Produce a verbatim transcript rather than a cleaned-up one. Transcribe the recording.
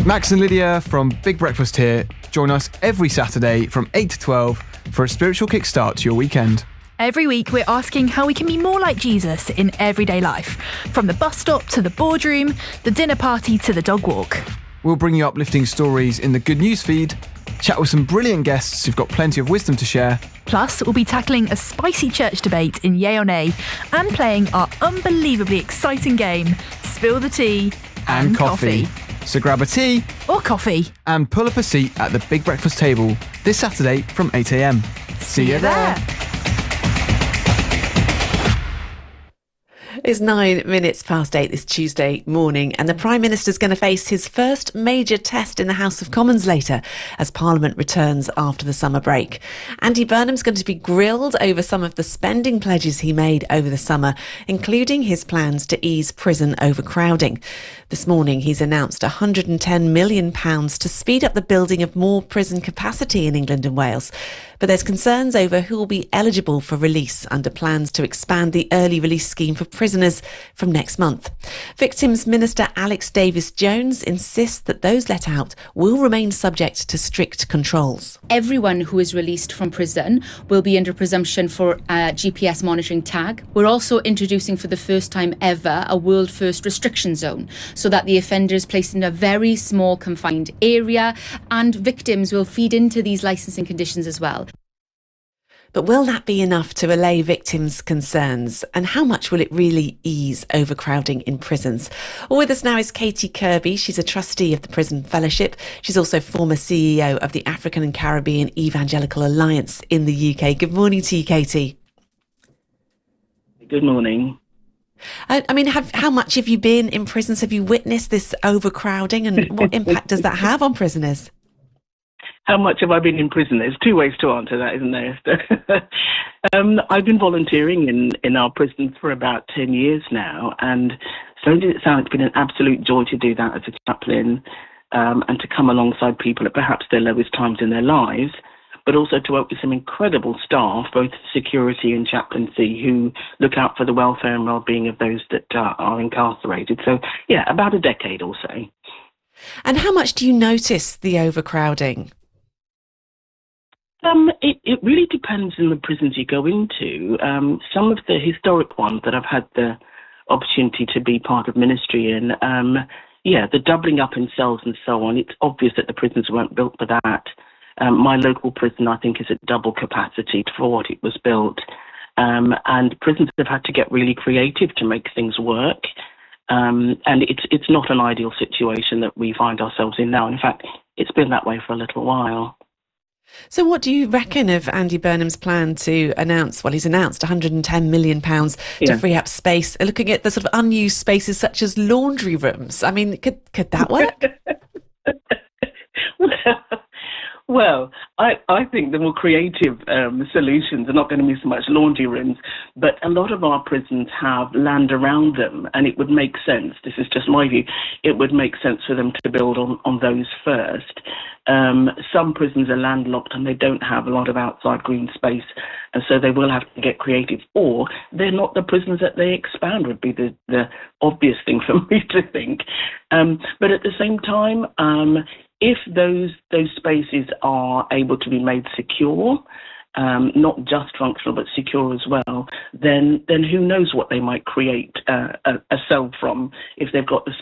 Max and Lydia from Big Breakfast here. Join us every Saturday from eight to twelve for a spiritual kickstart to your weekend. Every week we're asking how we can be more like Jesus in everyday life. From the bus stop to the boardroom, the dinner party to the dog walk. We'll bring you uplifting stories in the Good News feed, chat with some brilliant guests who've got plenty of wisdom to share. Plus, we'll be tackling a spicy church debate in Yay or Nay and playing our unbelievably exciting game, Spill the Tea and, and coffee. coffee. So grab a tea or coffee and pull up a seat at the Big Breakfast table this Saturday from eight a.m. See, See you there. there. It's nine minutes past eight this Tuesday morning, and the Prime Minister's going to face his first major test in the House of Commons later as Parliament returns after the summer break. Andy Burnham's going to be grilled over some of the spending pledges he made over the summer, including his plans to ease prison overcrowding. This morning, he's announced one hundred ten million pounds to speed up the building of more prison capacity in England and Wales. But there's concerns over who will be eligible for release under plans to expand the early release scheme for prisoners from next month. Victims Minister Alex Davies-Jones insists that those let out will remain subject to strict controls. Everyone who is released from prison will be under presumption for a G P S monitoring tag. We're also introducing for the first time ever a world first restriction zone, so that the offender is placed in a very small confined area, and victims will feed into these licensing conditions as well. But will that be enough to allay victims' concerns? And how much will it really ease overcrowding in prisons? Well, with us now is Katie Kirby. She's a trustee of the Prison Fellowship. She's also former C E O of the African and Caribbean Evangelical Alliance in the U K. Good morning to you, Katie. Good morning. I, I mean, have, how much have you been in prisons? Have you witnessed this overcrowding, and what impact does that have on prisoners? How much have I been in prison? There's two ways to answer that, isn't there? um, I've been volunteering in, in our prisons for about ten years now, and so did it sound, it's been an absolute joy to do that as a chaplain, um, and to come alongside people at perhaps their lowest times in their lives, but also to work with some incredible staff, both security and chaplaincy, who look out for the welfare and well-being of those that uh, are incarcerated. So, yeah, about a decade or so. And how much do you notice the overcrowding? Um, it, it really depends on the prisons you go into. Um, some of the historic ones that I've had the opportunity to be part of ministry in, um, yeah, the doubling up in cells and so on, it's obvious that the prisons weren't built for that. Um, my local prison, I think, is at double capacity for what it was built. Um, and prisons have had to get really creative to make things work. Um, and it's it's not an ideal situation that we find ourselves in now. In fact, it's been that way for a little while. So what do you reckon of Andy Burnham's plan to announce, well, he's announced one hundred ten million pounds yeah. to free up space, looking at the sort of unused spaces such as laundry rooms? I mean, could could that work? Well, I, I think the more creative um, solutions are not going to be so much laundry rooms, but a lot of our prisons have land around them, and it would make sense, this is just my view, it would make sense for them to build on, on those first. Um, some prisons are landlocked and they don't have a lot of outside green space, and so they will have to get creative, or they're not the prisons that they expand would be the, the obvious thing for me to think. Um, but at the same time, um, if those those spaces are able to be made secure, um, not just functional but secure as well, then then who knows what they might create uh, a, a cell from if they've got the